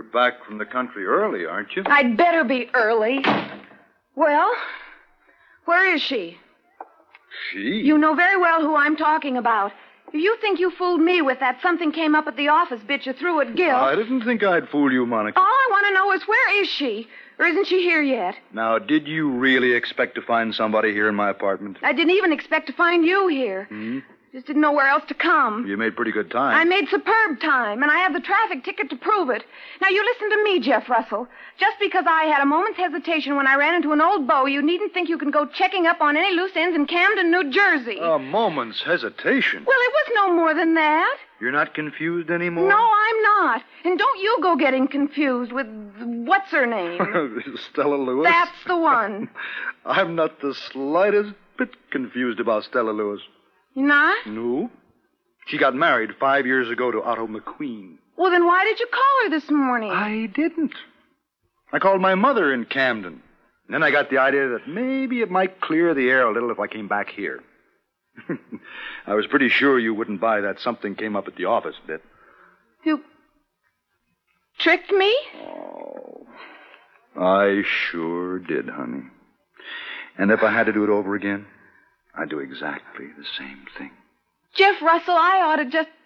back from the country early, aren't you? I'd better be early. Well, where is she? She? You know very well who I'm talking about. If you think you fooled me with that something came up at the office bit you threw at Gil... I didn't think I'd fool you, Monica. All I want to know is where is she? Or isn't she here yet? Now, did you really expect to find somebody here in my apartment? I didn't even expect to find you here. Just didn't know where else to come. You made pretty good time. I made superb time, and I have the traffic ticket to prove it. Now, you listen to me, Jeff Russell. Just because I had a moment's hesitation when I ran into an old beau, you needn't think you can go checking up on any loose ends in Camden, New Jersey. A moment's hesitation? Well, it was no more than that. You're not confused anymore? No, I'm not. And don't you go getting confused with what's her name? Stella Lewis? That's the one. I'm not the slightest bit confused about Stella Lewis. You're not? No. She got married 5 years ago to Otto McQueen. Well, then why did you call her this morning? I didn't. I called my mother in Camden. And then I got the idea that maybe it might clear the air a little if I came back here. I was pretty sure you wouldn't buy that something came up at the office bit. You tricked me? Oh, I sure did, honey. And if I had to do it over again, I'd do exactly the same thing. Jeff Russell, I ought to just...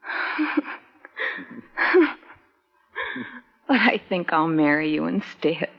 But I think I'll marry you instead.